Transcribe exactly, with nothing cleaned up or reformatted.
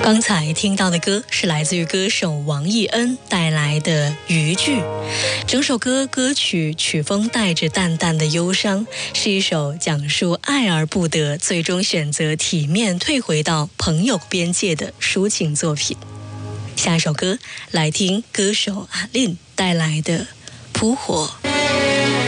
刚才听到的歌是来自于歌手王艺恩带来的《渔具》。整首歌歌曲曲风带着淡淡的忧伤，是一首讲述爱而不得，最终选择体面退回到朋友边界的抒情作品。下一首歌来听歌手阿令带来的《扑火》。